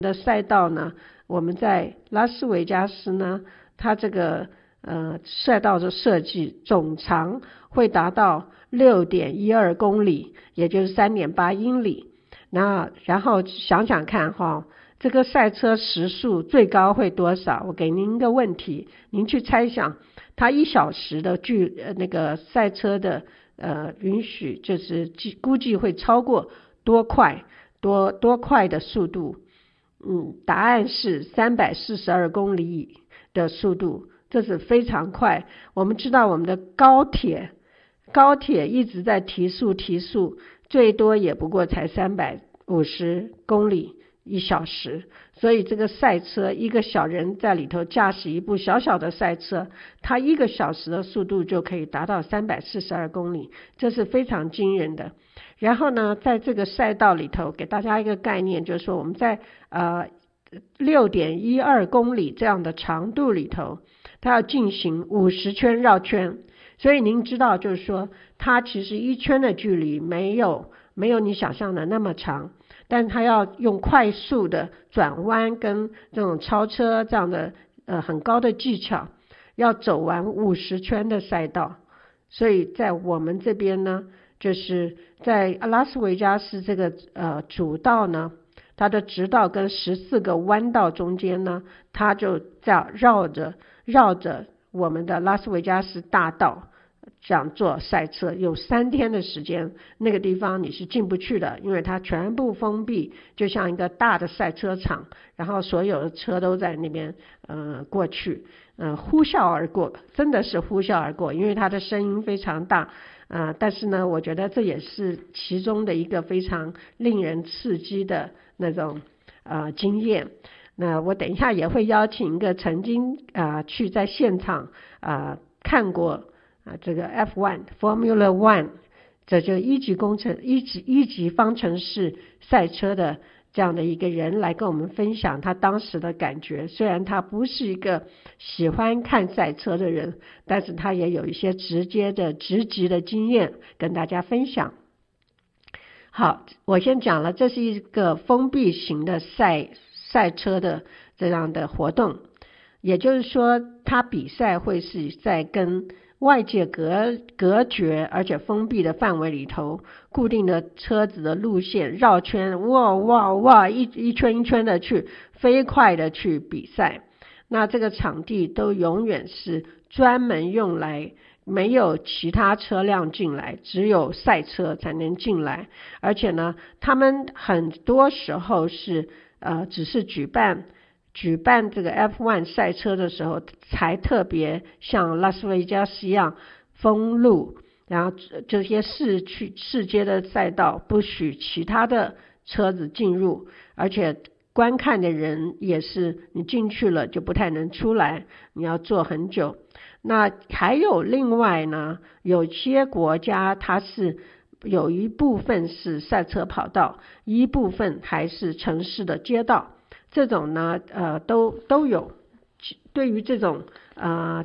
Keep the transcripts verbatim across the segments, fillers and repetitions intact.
的赛道呢，我们在拉斯维加斯呢，它这个呃赛道的设计总长会达到 六点一二公里，也就是 三点八英里。那然后想想看哈，这个赛车时速最高会多少？我给您一个问题，您去猜想，它一小时的距呃那个赛车的呃允许就是估计会超过多快多多快的速度？嗯，答案是三百四十二公里的速度，这是非常快。我们知道我们的高铁，高铁一直在提速提速，最多也不过才三百五十公里一小时。所以这个赛车，一个小人在里头驾驶一部小小的赛车，它一个小时的速度就可以达到三百四十二公里，这是非常惊人的。然后呢，在这个赛道里头给大家一个概念，就是说我们在呃 六点一二公里这样的长度里头，它要进行五十圈绕圈。所以您知道就是说它其实一圈的距离没有没有你想象的那么长，但它要用快速的转弯跟这种超车这样的呃很高的技巧，要走完五十圈的赛道。所以在我们这边呢，就是在拉斯维加斯这个呃主道呢，它的直道跟十四个弯道中间呢，它就在绕着绕着我们的拉斯维加斯大道这样做赛车，有三天的时间，那个地方你是进不去的，因为它全部封闭，就像一个大的赛车场，然后所有的车都在那边呃过去，呃呼啸而过，真的是呼啸而过，因为它的声音非常大。呃，但是呢，我觉得这也是其中的一个非常令人刺激的那种呃经验。那我等一下也会邀请一个曾经啊、呃、去在现场啊、呃、看过啊、呃、这个 F 一 Formula One， 这就一级工程一级一级方程式赛车的这样的一个人来跟我们分享他当时的感觉。虽然他不是一个喜欢看赛车的人，但是他也有一些直接的直击的经验跟大家分享。好，我先讲了，这是一个封闭型的赛赛车的这样的活动，也就是说他比赛会是在跟外界隔隔绝而且封闭的范围里头，固定的车子的路线绕圈，哇哇哇，一一圈一圈的去飞快的去比赛。那这个场地都永远是专门用来没有其他车辆进来，只有赛车才能进来。而且呢，他们很多时候是呃只是举办举办这个 F 一 赛车的时候才特别像拉斯维加斯一样封路，然后这些市区市街的赛道不许其他的车子进入，而且观看的人也是你进去了就不太能出来，你要坐很久。那还有另外呢，有些国家它是有一部分是赛车跑道，一部分还是城市的街道，这种呢呃都都有。对于这种呃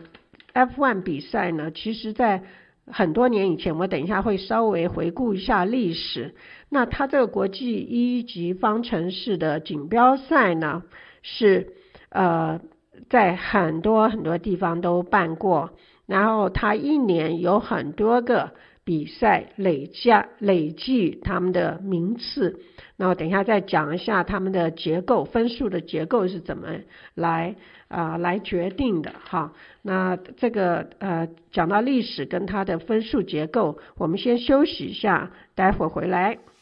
F 一 比赛呢，其实在很多年以前，我等一下会稍微回顾一下历史。那它这个国际一级方程式的锦标赛呢，是呃在很多很多地方都办过，然后它一年有很多个比赛累加累计他们的名次。那我等一下再讲一下他们的结构，分数的结构是怎么来啊、呃、来决定的哈。那这个呃讲到历史跟它的分数结构，我们先休息一下，待会儿回来。